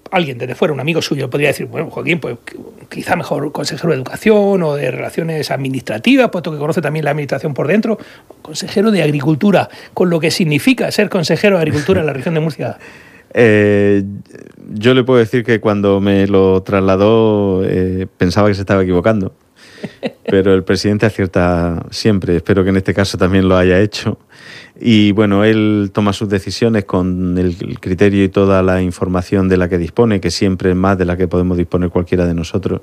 alguien desde fuera, un amigo suyo, podría decir, bueno, Joaquín, pues quizá mejor consejero de Educación o de Relaciones Administrativas, puesto que conoce también la administración por dentro, consejero de Agricultura, con lo que significa ser consejero de Agricultura en la región de Murcia. Yo le puedo decir que cuando me lo trasladó pensaba que se estaba equivocando, pero el presidente acierta siempre. Espero que en este caso también lo haya hecho. Y bueno, él toma sus decisiones con el criterio y toda la información de la que dispone, que siempre es más de la que podemos disponer cualquiera de nosotros,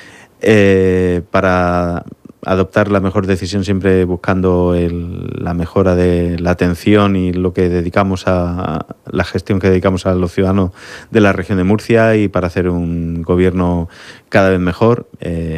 para adoptar la mejor decisión, siempre buscando la mejora de la atención y lo que dedicamos a la gestión que dedicamos a los ciudadanos de la región de Murcia, y para hacer un gobierno cada vez mejor.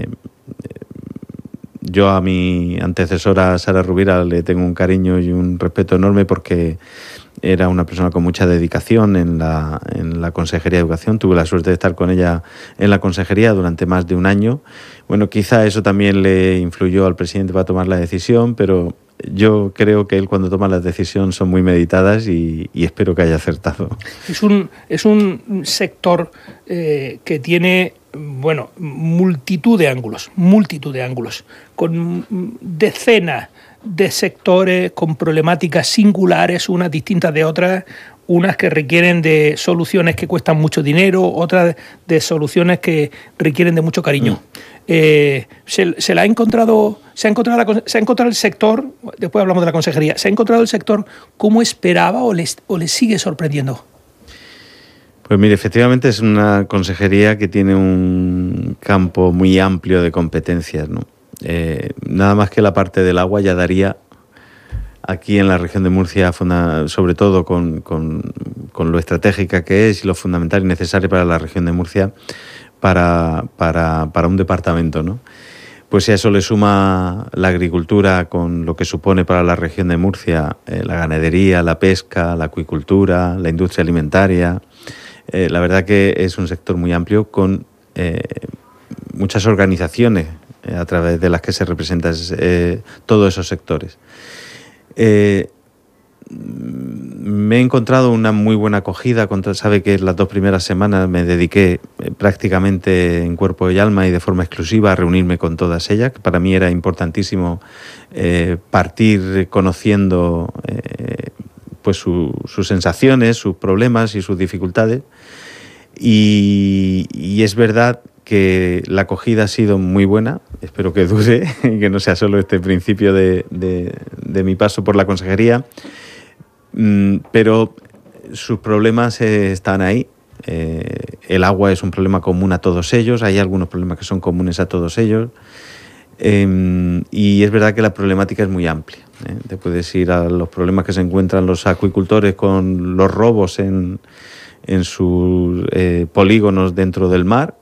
Yo a mi antecesora, Sara Rubira, le tengo un cariño y un respeto enorme porque era una persona con mucha dedicación en la Consejería de Educación. Tuve la suerte de estar con ella en la Consejería durante más de un año. Bueno, quizá eso también le influyó al presidente para tomar la decisión, pero yo creo que él, cuando toma las decisiones, son muy meditadas y espero que haya acertado. Es un sector que tiene, bueno, multitud de ángulos, con decenas de sectores, con problemáticas singulares, unas distintas de otras, unas que requieren de soluciones que cuestan mucho dinero, otras de soluciones que requieren de mucho cariño. Se ha encontrado el sector, después hablamos de la consejería, se ha encontrado el sector como esperaba o le sigue sorprendiendo. Pues mire, efectivamente es una consejería que tiene un campo muy amplio de competencias, ¿no? Nada más que la parte del agua ya daría, aquí en la región de Murcia, sobre todo con lo estratégica que es y lo fundamental y necesario para la región de Murcia, para un departamento, ¿no? Pues si a eso le suma la agricultura, con lo que supone para la región de Murcia, la ganadería, la pesca, la acuicultura, la industria alimentaria, la verdad que es un sector muy amplio, con muchas organizaciones a través de las que se representan todos esos sectores. Me he encontrado una muy buena acogida. Sabe que las 2 primeras semanas me dediqué prácticamente en cuerpo y alma y de forma exclusiva a reunirme con todas ellas. Para mí era importantísimo partir conociendo pues sus sensaciones, sus problemas y sus dificultades. Y es verdad que la acogida ha sido muy buena. Espero que dure y que no sea solo este principio de mi paso por la consejería, pero sus problemas están ahí. El agua es un problema común a todos ellos, hay algunos problemas que son comunes a todos ellos, y es verdad que la problemática es muy amplia. Te puedes ir a los problemas que se encuentran los acuicultores con los robos en sus polígonos dentro del mar,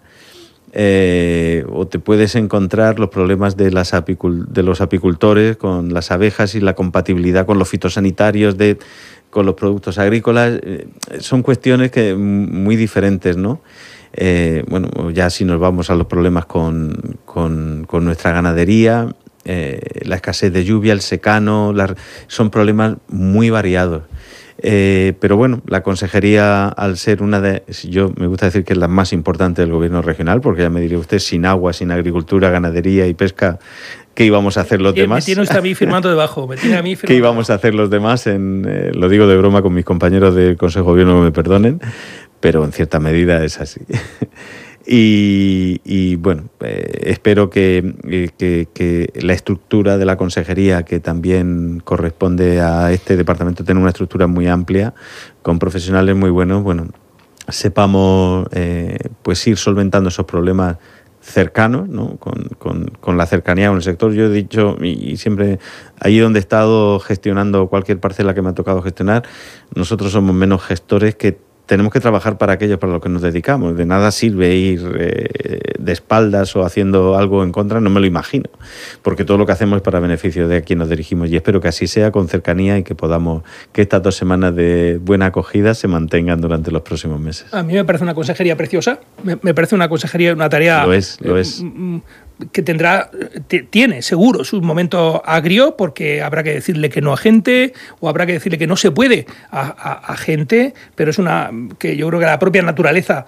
o te puedes encontrar los problemas de los apicultores con las abejas y la compatibilidad con los fitosanitarios con los productos agrícolas. Son cuestiones muy diferentes, ¿no? Bueno, ya si nos vamos a los problemas con nuestra ganadería, la escasez de lluvia, el secano, son problemas muy variados. Pero bueno, la consejería, al ser yo me gusta decir que es la más importante del gobierno regional, porque ya me diría usted, sin agua, sin agricultura, ganadería y pesca, ¿qué íbamos a hacer los demás? Me tiene usted a mí firmando debajo. ¿Qué íbamos a hacer los demás? Lo digo de broma con mis compañeros del Consejo de Gobierno, que me perdonen, pero en cierta medida es así. Y bueno, espero que la estructura de la consejería, que también corresponde a este departamento, tener una estructura muy amplia, con profesionales muy buenos, bueno, sepamos pues ir solventando esos problemas cercanos, ¿no? Con la cercanía con el sector. Yo he dicho, y siempre, allí donde he estado gestionando cualquier parcela que me ha tocado gestionar, nosotros somos menos gestores que tenemos que trabajar para aquellos para los que nos dedicamos. De nada sirve ir de espaldas o haciendo algo en contra, no me lo imagino, porque todo lo que hacemos es para beneficio de quien nos dirigimos, y espero que así sea, con cercanía, y que estas 2 semanas de buena acogida se mantengan durante los próximos meses. A mí me parece una consejería preciosa, me parece una consejería, una tarea... Lo es. Que tiene seguro sus momentos agrios, porque habrá que decirle que no a gente, o habrá que decirle que no se puede a gente, pero es que yo creo que la propia naturaleza